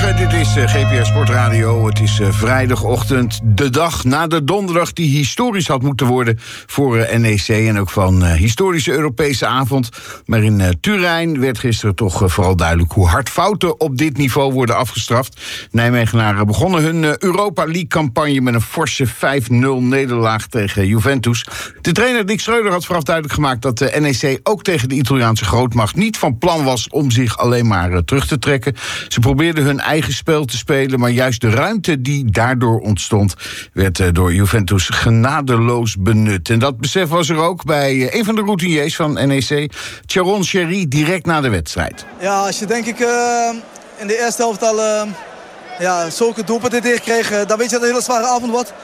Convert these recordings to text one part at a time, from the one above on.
Goedemorgen, dit is GPS Sportradio. Het is vrijdagochtend, de dag na de donderdag die historisch had moeten worden voor NEC en ook van historische Europese avond. Maar in Turijn werd gisteren toch vooral duidelijk hoe hard fouten op dit niveau worden afgestraft. Nijmegenaren begonnen hun Europa League-campagne met een forse 5-0 nederlaag tegen Juventus. De trainer Dick Schreuder had vooraf duidelijk gemaakt dat de NEC ook tegen de Italiaanse grootmacht niet van plan was om zich alleen maar terug te trekken. Ze probeerden hun eigen spel te spelen, maar juist de ruimte die daardoor ontstond werd door Juventus genadeloos benut. En dat besef was er ook bij een van de routiniers van NEC, Tjaron Sherry, direct na de wedstrijd. Ja, als je denk ik in de eerste helft al zulke doelpunten tegenkreeg, dan weet je dat het een hele zware avond wordt.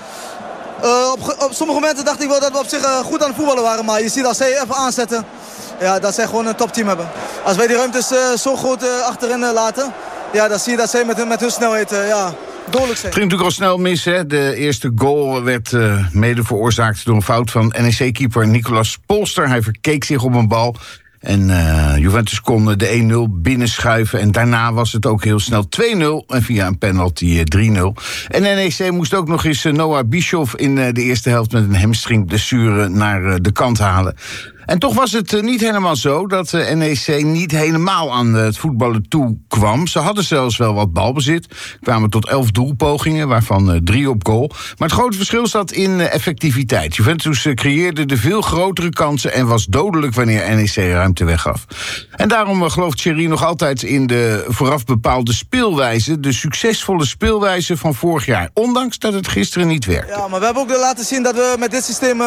Op sommige momenten dacht ik wel dat we op zich goed aan het voetballen waren, maar je ziet als zij even aanzetten, ja, dat zij gewoon een topteam hebben. Als wij die ruimtes zo goed achterin laten, ja, dan zie je dat zij met hun snelheid dodelijk zijn. Het ging natuurlijk al snel mis, hè. De eerste goal werd mede veroorzaakt door een fout van NEC-keeper Nicolas Polster. Hij verkeek zich op een bal. En Juventus kon de 1-0 binnenschuiven. En daarna was het ook heel snel 2-0. En via een penalty 3-0. En NEC moest ook nog eens Noah Bischoff in de eerste helft met een hamstringblessure naar de kant halen. En toch was het niet helemaal zo dat NEC niet helemaal aan het voetballen toe kwam. Ze hadden zelfs wel wat balbezit. Kwamen tot 11 doelpogingen, waarvan 3 op goal. Maar het grote verschil zat in effectiviteit. Juventus creëerde de veel grotere kansen en was dodelijk wanneer NEC ruimte weggaf. En daarom gelooft Thierry nog altijd in de vooraf bepaalde speelwijze. De succesvolle speelwijze van vorig jaar. Ondanks dat het gisteren niet werkte. Ja, maar we hebben ook laten zien dat we met dit systeem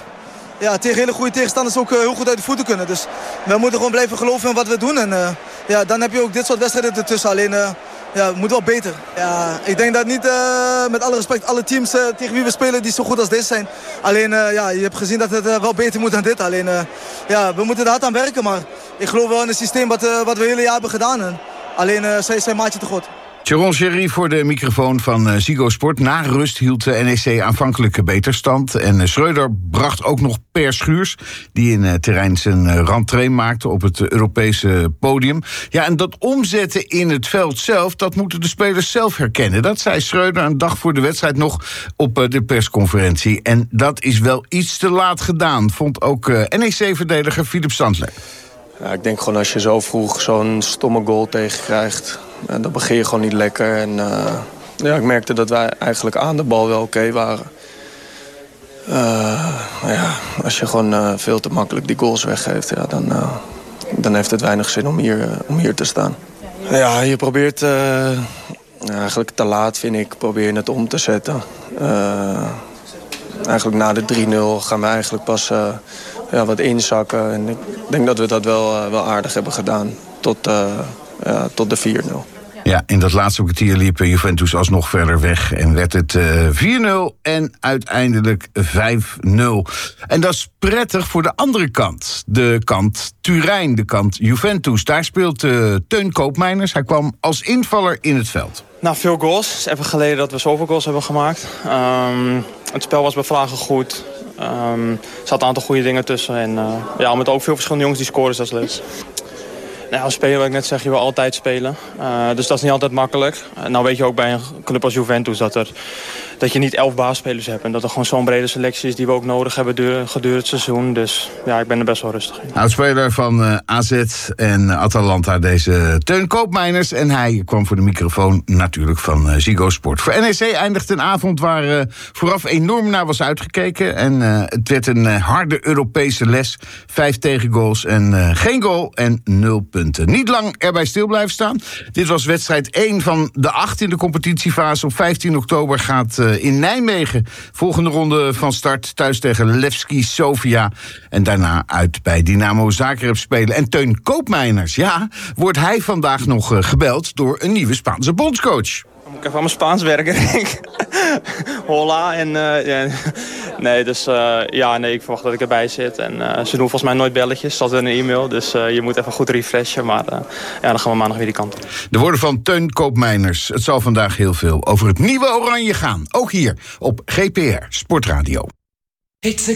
tegen hele goede tegenstanders ook heel goed uit de voeten kunnen. Dus we moeten gewoon blijven geloven in wat we doen. En dan heb je ook dit soort wedstrijden ertussen. Alleen, we moeten wel beter. Ja, ik denk dat niet, met alle respect, alle teams tegen wie we spelen die zo goed als deze zijn. Alleen, je hebt gezien dat het wel beter moet dan dit. Alleen, we moeten er hard aan werken. Maar ik geloof wel in het systeem wat we het hele jaar hebben gedaan. En alleen, zijn maatje te goed. Tjaron Sherry voor de microfoon van Ziggo Sport. Na rust hield de NEC aanvankelijk beter stand. En Schreuder bracht ook nog Per Schuurs, die in terrein zijn rentree maakte op het Europese podium. Ja, en dat omzetten in het veld zelf, dat moeten de spelers zelf herkennen. Dat zei Schreuder een dag voor de wedstrijd nog op de persconferentie. En dat is wel iets te laat gedaan, vond ook NEC-verdediger Philip Sandler. Ja, ik denk gewoon als je zo vroeg zo'n stomme goal tegenkrijgt, dan begin je gewoon niet lekker. En ik merkte dat wij eigenlijk aan de bal wel oké waren. Als je gewoon veel te makkelijk die goals weggeeft, dan heeft het weinig zin om hier te staan. Ja, je probeert eigenlijk te laat, vind ik, probeer het om te zetten. Eigenlijk na de 3-0 gaan we eigenlijk pas wat inzakken. En ik denk dat we dat wel aardig hebben gedaan tot de 4-0. Ja, in dat laatste kwartier liep Juventus alsnog verder weg en werd het 4-0 en uiteindelijk 5-0. En dat is prettig voor de andere kant. De kant Turijn, de kant Juventus. Daar speelt Teun Koopmeiners. Hij kwam als invaller in het veld. Nou, veel goals. Het is even geleden dat we zoveel goals hebben gemaakt. Het spel was bij Vlagen goed. Er zaten een aantal goede dingen tussen. En met ook veel verschillende jongens die scoren, dus dat is leuk. Nou, als speler, wat ik net zeg, je wil altijd spelen. Dus dat is niet altijd makkelijk. Nou weet je ook bij een club als Juventus dat je niet 11 basisspelers hebt. En dat er gewoon zo'n brede selectie is die we ook nodig hebben gedurende het seizoen. Dus ja, ik ben er best wel rustig in. Oudspeler van AZ en Atalanta, deze Teun Koopmeiners. En hij kwam voor de microfoon natuurlijk van Ziggo Sport. Voor NEC eindigt een avond waar vooraf enorm naar was uitgekeken. En het werd een harde Europese les. 5 tegengoals en geen goal en 0 punten. Niet lang erbij stil blijven staan. Dit was wedstrijd 1 van de 8 in de competitiefase. Op 15 oktober gaat in Nijmegen volgende ronde van start. Thuis tegen Levski Sofia. En daarna uit bij Dynamo Zagreb spelen. En Teun Koopmeiners, wordt hij vandaag nog gebeld door een nieuwe Spaanse bondscoach. Dan moet ik even aan mijn Spaans werken, denk ik. Hola. Ik verwacht dat ik erbij zit. En ze doen volgens mij nooit belletjes, zoals in een e-mail. Dus je moet even goed refreshen. Maar dan gaan we maandag weer die kant op. De woorden van Teun Koopmeiners. Het zal vandaag heel veel over het nieuwe Oranje gaan. Ook hier op GPR Sportradio. It's a